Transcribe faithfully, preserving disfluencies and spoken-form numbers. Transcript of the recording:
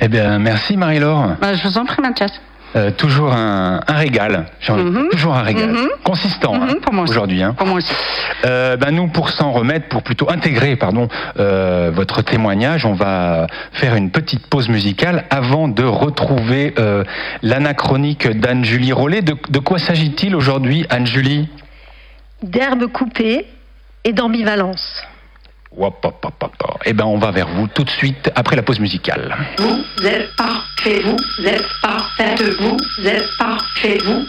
Eh bien, merci Marie-Laure. Bah, je vous en prie, Mathias. Euh, toujours un, un régal, j'ai envie de dire. Mhm. Toujours un régal, Mhm. consistant Mhm, hein, pour moi aussi. aujourd'hui. Hein. Pour moi aussi. Euh, ben nous, pour s'en remettre, pour plutôt intégrer, pardon, euh, votre témoignage, on va faire une petite pause musicale avant de retrouver euh, l'anachronique d'Anne-Julie Rollet. De, de quoi s'agit-il aujourd'hui, Anne-Julie? D'herbes coupées et d'ambivalence. Hop, hop, hop, hop, hop. Eh ben, on va vers vous tout de suite après la pause musicale. Vous êtes parfait, vous êtes parfaite, vous êtes parfait, vous